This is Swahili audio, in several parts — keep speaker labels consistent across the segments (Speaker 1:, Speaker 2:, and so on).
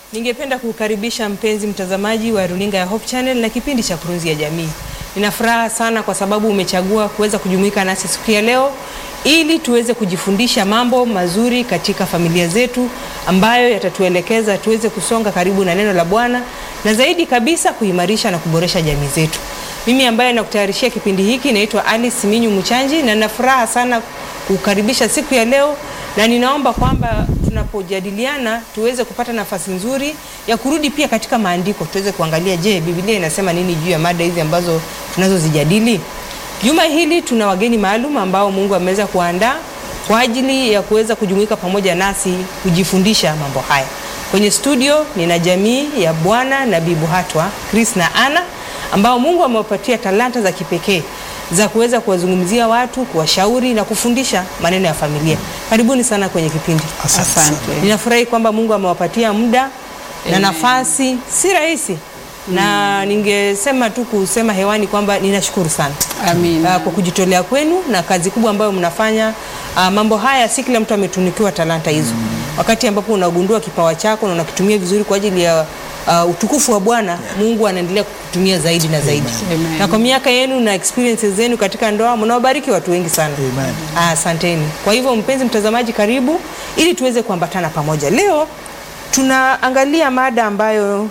Speaker 1: Ningependa kukaribisha mpenzi mtazamaji wa runinga ya Hope Channel na kipindi cha Kurunzi ya Jamii. Nina furaha sana kwa sababu umechagua kuweza kujumuika nasi siku ya leo ili tuweze kujifundisha mambo mazuri katika familia zetu ambayo yatatuelekeza tuweze kusonga karibu na neno la Bwana na zaidi kabisa kuimarisha na kuboresha jamii zetu. Mimi ambaye nakutayarishia kipindi hiki naitwa Alice Minyu Muchanji na nina furaha sana kukaribisha siku ya leo, na ninaomba kwamba tunapojadiliana tuweze kupata nafasi nzuri ya kurudi pia katika maandiko, tuweze kuangalia Biblia inasema nini juu ya mada hizi ambazo tunazozijadili. Juma hili tuna wageni maalum ambao Mungu ameweza kuandaa kwa ajili ya kuweza kujumuika pamoja nasi kujifundisha mambo haya. Kwenye studio nina jamii ya Bwana na Bibu Hatwa, Chris na Anna, ambao Mungu amewapatia talanta za kipekee za kuweza kuwazungumzia watu, kuwashauri na kufundisha maneno ya familia. Karibuni sana kwenye kipindi.
Speaker 2: Asante.
Speaker 1: Ninafurahi kwamba Mungu amewapatia muda na nafasi, si rahisi. Na ningesema tu kusema hewani kwamba ninashukuru sana.
Speaker 2: Amina.
Speaker 1: Kwa kujitolea kwenu na kazi kubwa ambayo mnafanya. Mambo haya si kila mtu ametunikiwa talanta hizo. Wakati ambapo unagundua kipawa chako na unakitumia vizuri kwa ajili ya utukufu wa Bwana, Mungu anaendelea kukutumia zaidi na zaidi.
Speaker 2: Amen.
Speaker 1: Na kwa miaka yenu na experiences zenu katika ndoa mnawabariki watu wengi sana.
Speaker 3: Amen.
Speaker 1: Asanteni. Kwa hivyo mpenzi mtazamaji, karibu ili tuweze kuambatana pamoja. Leo tunaangalia mada ambayo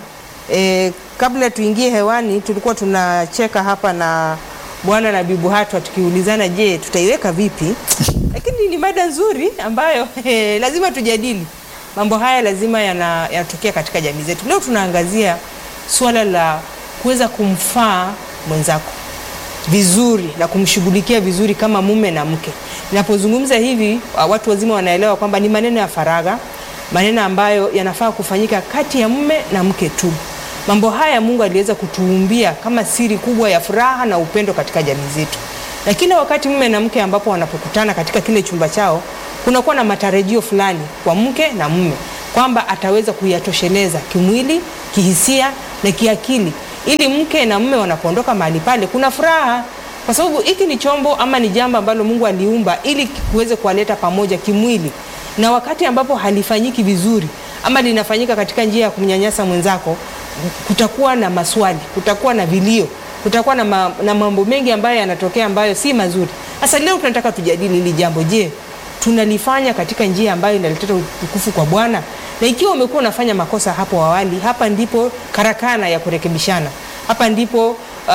Speaker 1: kabla tuingie hewani tulikuwa tunacheka hapa na Bwana na Bibu Hatwa tukiulizana tutaiweka vipi? Lakini ni mada nzuri ambayo lazima tujadili. Mambo haya lazima yanatokea katika jamii zetu. Leo tunaangazia swala la kuweza kumfaa mwenzako vizuri na kumshughulikia vizuri kama mume na mke. Ninapozungumza hivi, watu wazima wanaelewa kwamba ni maneno ya faragha, maneno ambayo yanafaa kufanyika kati ya mume na mke tu. Mambo haya Mungu aliweza kutuumbia kama siri kubwa ya furaha na upendo katika jamii zetu. Lakini wakati mume na mke ambapo wanapokutana katika kile chumba chao, kunakuwa na matarajio fulani kwa mke na mume kwamba ataweza kuyatosheleza kimwili, kihisia na kiakili, ili mke na mume wanapoondoka mahali pale kuna furaha, kwa sababu hiki ni chombo ama ni jambo ambalo Mungu aliumba ili kuweze kuwaleta pamoja kimwili. Na wakati ambapo halifanyiki vizuri ama linafanyika katika njia ya kumnyanyasa mwenzako, kutakuwa na maswali, kutakuwa na vilio, kutakuwa na mambo mengi ambayo yanatokea ambayo si mazuri. Sasa leo tunataka tujadili hili jambo. Tunalifanya katika njia ambayo inaleta utukufu kwa Bwana? Na ikiwa umekuwa unafanya makosa hapo awali, hapa ndipo karakana ya kurekebishana. Hapa ndipo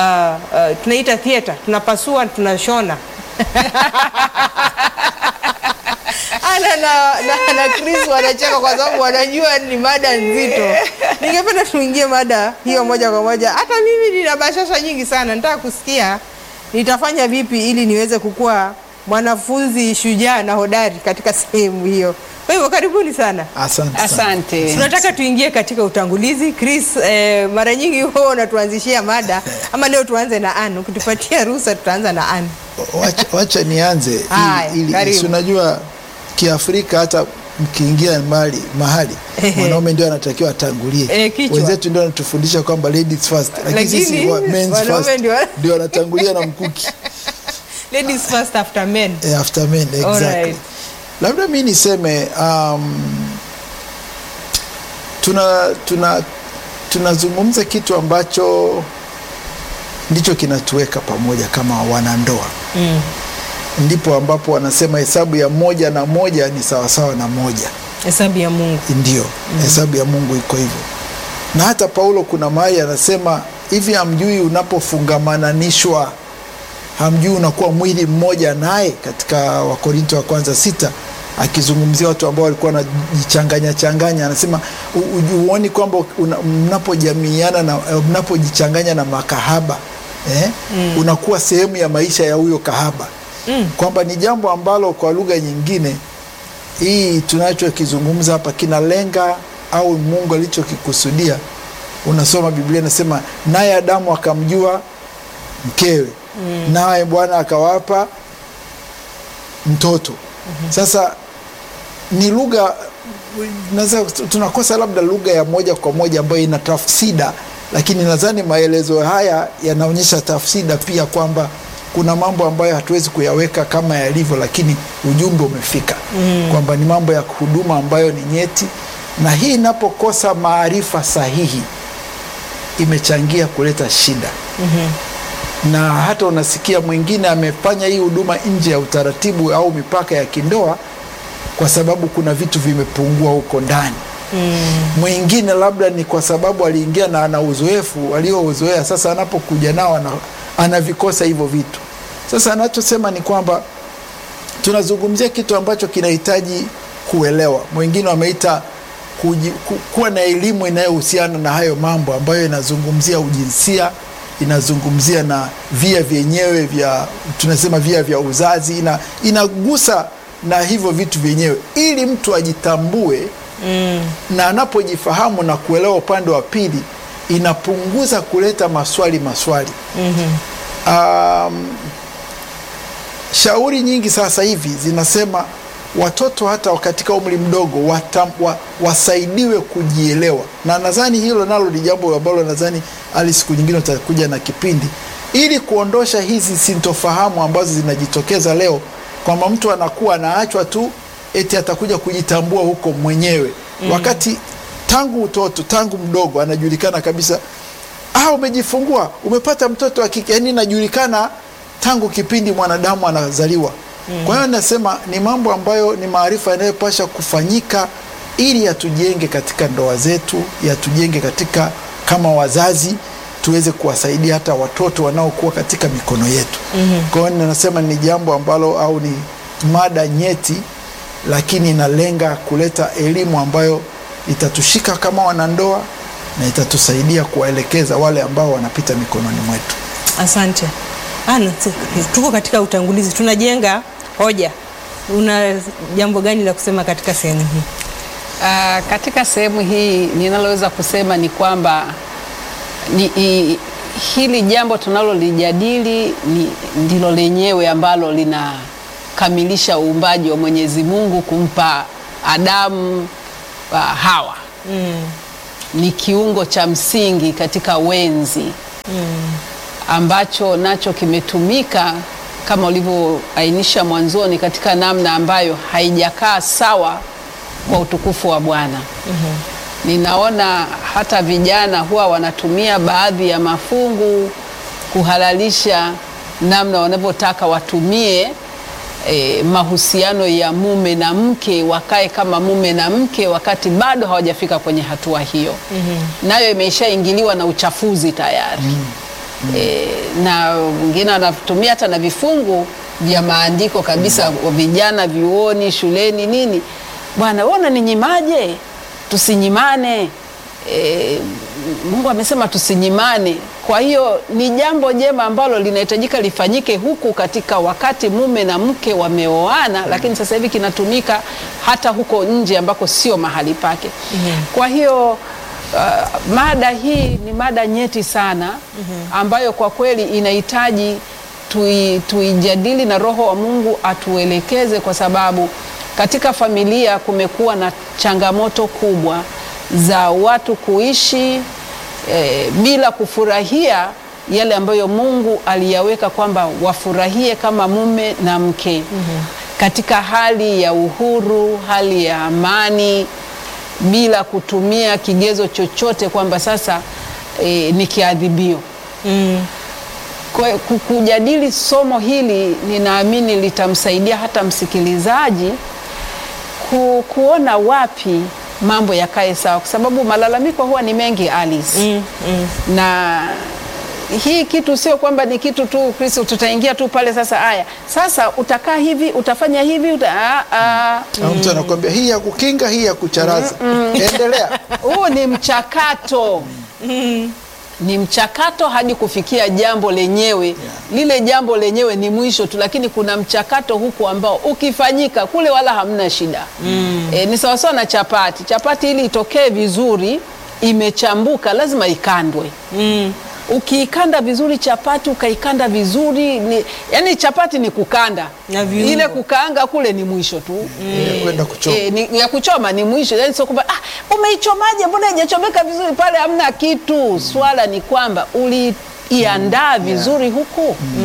Speaker 1: tunaita theater, tunapasua, tunashona. Ana na Chris wanacheka kwa sababu wanajua ni mada nzito. Ningependa tuingie mada hiyo moja kwa moja. Hata mimi nina bashasha nyingi sana. Nataka kusikia nitafanya vipi ili niweze kukua mwanafunzi shujaa na hodari katika sehemu hiyo. Kwa hivyo karibuni sana.
Speaker 2: Asante.
Speaker 1: Tunataka tuingie katika utangulizi. Chris, mara nyingi huwa unatuanzishia mada, ama leo tuanze na Ann? Ukitupatia ruhusa tutaanza na Ann.
Speaker 3: Wacha nianze ili unajua Kiafrika hata mkiingia mahali mwanaume ndio anatakiwa atangulie. Wenzetu ndio wanatufundisha kwamba ladies first, lakini sisi men's first ndio wanatangulia na mkuki.
Speaker 1: Ladies first after men.
Speaker 3: After men, exactly. Alright. Labda mimi niseme tunazungumza kitu ambacho ndicho kinatuweka pamoja kama wanandoa. Ndipo ambapo wanasema hesabu ya 1 na 1 ni sawasawa na 1.
Speaker 1: Hesabu ya Mungu.
Speaker 3: Ndio, hesabu ya Mungu iko hivyo. Na hata Paulo kuna mahali anasema hivi, hamjui unapofungamananishwa, hamjui unakuwa mwili mmoja naye, katika Wakorintho wa kwanza 6, akizungumzia watu ambao walikuwa wanajichanganya anasema uoni kwamba mnapojamiana na mnapojichanganya na makahaba unakuwa sehemu ya maisha ya huyo kahaba. Kwamba ni jambo ambalo kwa lugha nyingine hii tunachokizungumza hapa kinalenga au Mungu alichokikusudia. Unasoma Biblia inasema naye Adamu akamjua mkewe, naye Bwana akawapa mtoto. Sasa ni lugha, tunakosa labda lugha ya moja kwa moja ambayo ina tafsida, lakini nadhani maelezo haya yanaonyesha tafsida pia, kwamba kuna mambo ambayo hatuwezi kuyaweka kama yalivyo, lakini ujumbe umefika kwamba ni mambo ya huduma ambayo ni nyeti, na hii inapokosa maarifa sahihi imechangia kuleta shida. Na hata unasikia mwingine amefanya hii huduma nje ya utaratibu au mipaka ya kindoa kwa sababu kuna vitu vimepungua huko ndani. Mwingine labda ni kwa sababu aliingia na ana uzoefu aliouzoea, sasa anapokuja nao anavikosa hivyo vitu. Sasa anachosema ni kwamba tunazungumzia kitu ambacho kinahitaji kuelewa. Mwingine wameita kuwa na elimu inayohusiana na hayo mambo, ambayo inazungumzia ujinsia, inazungumzia na via vyenyewe vya, tunasema via vya uzazi, inagusa na hivyo vitu vyenyewe, ili mtu ajitambue. Na anapojifahamu na kuelewa upande wa pili, inapunguza kuleta maswali. Shauri nyingi sasa hivi zinasema watoto hata katika umri mdogo wasaidiwe kujielewa, na nadhani hilo nalo ni jambo ambalo nadhani hali siku nyingine utakuja na kipindi, ili kuondosha hizi sintofahamu ambazo zinajitokeza leo, kwamba mtu anakuwa anaachwa tu eti atakuja kujitambua huko mwenyewe. Wakati tangu utoto, tangu mdogo anajulikana kabisa, umejifungua, umepata mtoto wa kike, yani inajulikana tangu kipindi mwanadamu anazaliwa. Kwa hiyo nasema ni mambo ambayo ni maarifa yanayopasha kufanyika ili yatujenge katika ndoa zetu, yatujenge katika kama wazazi, tuweze kuwasaidia hata watoto wanaokuwa katika mikono yetu. Kwa hiyo nasema ni jambo ambalo au ni mada nyeti, lakini inalenga kuleta elimu ambayo itatushika kama wanandoa na itatusaidia kuwaelekeza wale ambao wanapita mikononi mwetu.
Speaker 1: Asante. Tuko katika utangulizi, tunajenga hoja. Una jambo gani la kusema katika sehemu hii?
Speaker 2: Katika sehemu hii ninaloweza kusema ni kwamba hili jambo tunalolijadili ndilo lenyewe ambalo linakamilisha uumbaji wa Mwenyezi Mungu, kumpa Adamu Hawa. Ni kiungo cha msingi katika wenzi ambacho nacho kimetumika kama ulivyoainisha mwanzoni katika namna ambayo haijakaa sawa kwa utukufu wa Bwana. Ninaona hata vijana huwa wanatumia baadhi ya mafungu kuhalalisha namna wanavyotaka watumie mahusiano ya mume na mke, wakae kama mume na mke wakati bado hawajafika kwenye hatua hiyo. Nayo imeshaingiliwa na uchafuzi tayari. Na wengine wanatumia hata na vifungu vya maandiko kabisa, vijana vyuoni, shuleni, nini. Bwana, wewe unaninyimaje? Tusinyimane. Mungu amesema tusinyimane. Kwa hiyo ni jambo jema ambalo linahitajika lifanyike huku katika wakati mume na mke wameoana, lakini sasa hivi kinatumika hata huko nje ambako sio mahali pake. Kwa hiyo mada hii ni mada nyeti sana, ambayo kwa kweli inahitaji tuijadili na Roho wa Mungu atuelekeze, kwa sababu katika familia kumekuwa na changamoto kubwa za watu kuishi bila kufurahia yale ambayo Mungu aliyaweka kwamba wafurahie kama mume na mke, katika hali ya uhuru, hali ya amani, bila kutumia kigezo chochote kwamba sasa ni kiadhibio. Kwa kujadili somo hili, ninaamini litamsaidia hata msikilizaji kuona wapi mambo yakae sawa, kwa sababu malalamiko huwa ni mengi, Alice. Na hii kitu sio kwamba ni kitu tu Kristo tutaingia tu pale sasa utakaa hivi, utafanya hivi,
Speaker 3: mtu anakuambia hii ya kukinga, hii ya kucharaza. Endelea.
Speaker 2: Huu ni mchakato. Ni mchakato hadi kufikia jambo lenyewe. Lile jambo lenyewe ni mwisho tu, lakini kuna mchakato huku ambao ukifanyika kule wala hamna shida. Ni sawa sawa na chapati. Chapati ili itokee vizuri, imechambuka, lazima ikandwe. Ukiikanda vizuri chapati, ukaikanda vizuri, yani chapati ni kukanda. Ile kukaanga kule ni mwisho tu.
Speaker 3: Kwenda kuchoma.
Speaker 2: Ya kuchoma ni mwisho. Yani sio kwamba umeichomaje, mbona haijachomeka vizuri, pale hamna kitu. Swala ni kwamba uliiandaa vizuri huku.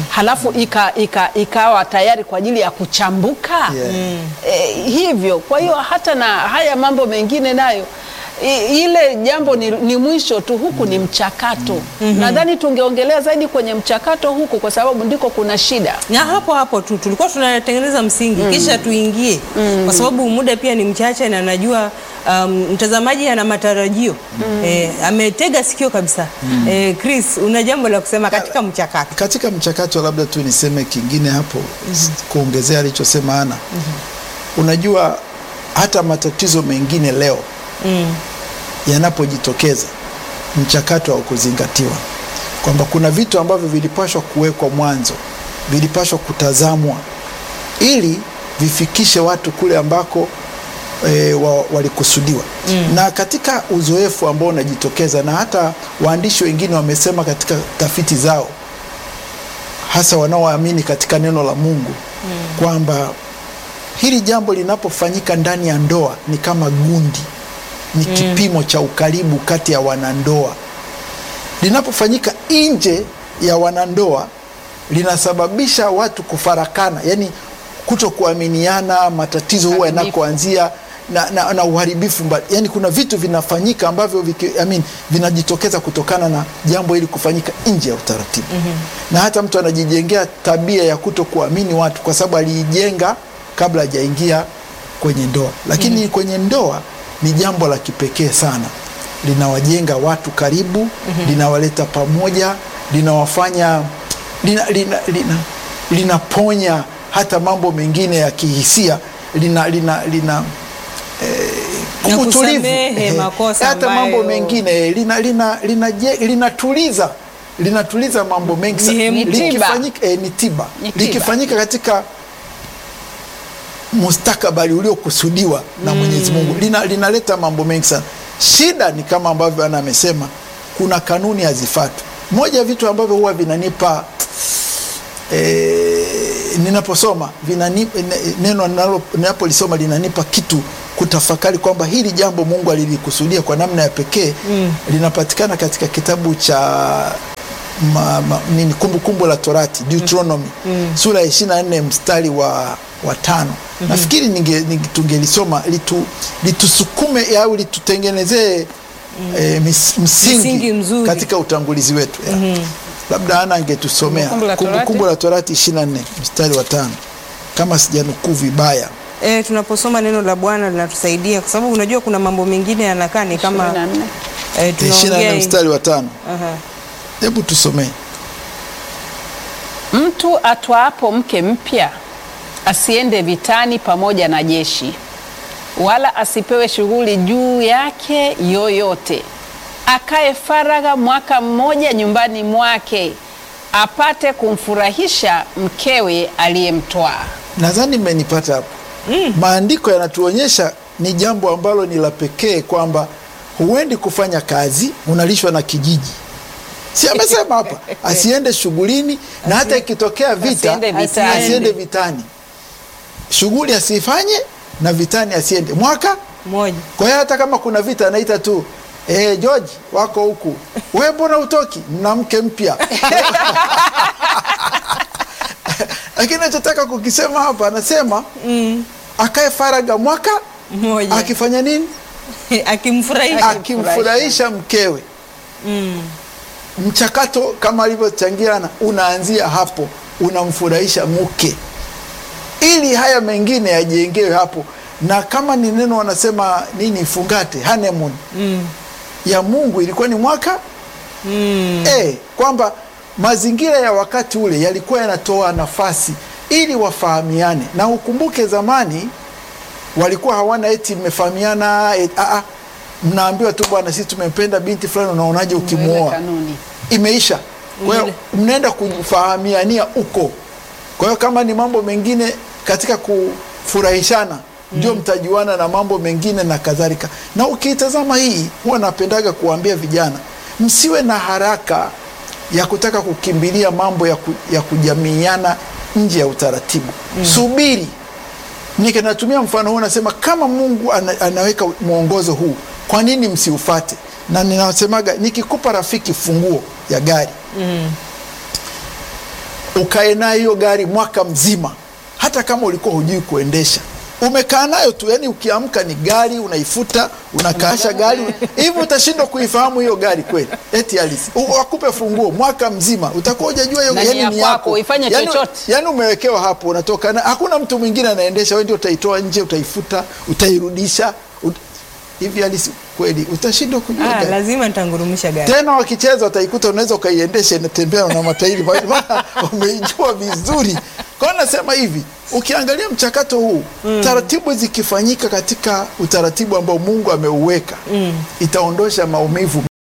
Speaker 2: halafu ikawa tayari kwa ajili ya kuchambuka. Hivyo kwa hiyo hata na haya mambo mengine nayo ile jambo ni mwisho tu, huku ni mchakato. Nadhani tungeongelea zaidi kwenye mchakato huku, kwa sababu ndiko kuna shida.
Speaker 1: Na hapo tu tulikuwa tunatengeneza msingi kisha tuingie, kwa sababu muda pia ni mchache, na najua mtazamaji ana matarajio. Ametega sikio kabisa. Chris, una jambo la kusema katika mchakato?
Speaker 3: Katika mchakato labda tu niseme kingine hapo, kuongezea alichosema Ana. Unajua hata matatizo mengine leo yanapojitokeza, mchakato wa kuzingatiwa kwamba kuna vitu ambavyo vilipashwa kuwekwa mwanzo, vilipashwa kutazamwa ili vifikishe watu kule ambako walikusudiwa. Na katika uzoefu ambao unajitokeza, na hata waandishi wengine wamesema katika tafiti zao, hasa wanaoamini katika neno la Mungu, kwamba hili jambo linapofanyika ndani ya ndoa ni kama gundi, ni kipimo cha ukaribu kati ya wanandoa. Linapofanyika nje ya wanandoa linasababisha watu kufarakana, yani kutokuaminiana, matatizo huwa yanakoanzia na uharibifu yani kuna vitu vinafanyika ambavyo vinajitokeza kutokana na jambo hili kufanyika nje ya utaratibu. Na hata mtu anajijengea tabia ya kutokuamini watu kwa sababu aliijenga kabla hajaingia kwenye ndoa. Lakini kwenye ndoa ni jambo la kipekee sana, linawajenga watu karibu, linawaleta pamoja, linawafanya linaponya hata mambo mengine ya kihisia, utulivu, hata mambo mengine linatuliza mambo mengi. Ni tiba likifanyika katika mustakabali uliokusudiwa na Mwenyezi Mungu, linaleta mambo mengi sana. Shida ni kama ambavyo Ana amesema, kuna kanuni hazifuatwi. Moja ya vitu ambavyo huwa vinanipa ninaposoma neno ninapolisoma linanipa kitu kutafakari, kwamba hili jambo Mungu alilikusudia kwa namna ya pekee. Linapatikana katika kitabu cha Kumbukumbu la Torati, Deuteronomy, sura ya 24 mstari wa 5. Nafikiri tungelisoma litusukume au litutengenezee msingi mzuri katika utangulizi wetu. Labda Ana angetusomea Kumbukumbu la Torati 24 mstari wa 5 kama sijanukuu vibaya.
Speaker 1: Tunaposoma neno la Bwana linatusaidia, kwa sababu unajua kuna mambo mengine yanakaa ni kama
Speaker 3: 24 mstari wa 5. Hebu tusomee.
Speaker 2: Mtu atwaapo mke mpya asiende vitani pamoja na jeshi, wala asipewe shughuli juu yake yoyote. Akae faragha mwaka mmoja nyumbani mwake, apate kumfurahisha mkewe aliyemtwaa.
Speaker 3: Nadhani mmenipata hapo. Maandiko yanatuonyesha ni jambo ambalo ni la pekee, kwamba huendi kufanya kazi, unalishwa na kijiji. Si amesema hapa asiende shughulini, na hata ikitokea vita asiende vitani. Shughuli asifanye na vitani asiende mwaka mmoja. Kwa hiyo hata kama kuna vita anaita tu George wako huku, wewe mbona utoki na mke mpya? Lakini nachotaka kukisema hapa, anasema akae faragha mwaka mmoja. Akifanya nini? Akimfurahisha mkewe. Mchakato kama alivyochangiana unaanzia hapo, unamfurahisha mke ili haya mengine yajengewe hapo. Na kama ni neno wanasema nini, fungate, honeymoon ya Mungu ilikuwa ni mwaka kwamba mazingira ya wakati ule yalikuwa yanatoa nafasi ili wafahamiane. Na ukumbuke zamani walikuwa hawana eti mmefahamiana, mnaambiwa tu bwana sisi tumempenda binti fulani, unaonaje ukimuoa? Imeisha. Kwa hiyo mnaenda kufahamiania huko. Kwa hiyo kama ni mambo mengine katika kufurahishana, ndio mtajuana na mambo mengine na kadhalika. Na ukitazama hii, huwa napendaga kuambia vijana, msiwe na haraka ya kutaka kukimbilia mambo ya kujamiiana nje ya utaratibu. Subiri. Natumia mfano huu, nasema kama Mungu anaweka mwongozo huu, kwa nini msiufate? Na ninasemaga, nikikupa rafiki funguo ya gari, ukae nayo hiyo gari mwaka mzima, hata kama ulikuwa hujui kuendesha, umekaa nayo tu, yani ukiamka ni gari, unaifuta, unakaasha gari hivi, utashindwa kuifahamu hiyo gari kweli? Eti halisi wakupe funguo mwaka mzima, utakuwa hujajua hiyo gari ni yako,
Speaker 2: ifanye chochote.
Speaker 3: Yani umewekewa hapo, unatoka na hakuna mtu mwingine anaendesha, wewe ndio utaitoa nje, utaifuta, utairudisha. Hivi halisi kweli utashindwa kujua gari?
Speaker 1: Lazima nitangurumisha gari.
Speaker 3: Tena wakicheza utaikuta unaweza ukaiendesha inatembea na matairi umeijua vizuri. Kwa hiyo nasema hivi, ukiangalia mchakato huu, taratibu zikifanyika katika utaratibu ambao Mungu ameuweka, itaondosha maumivu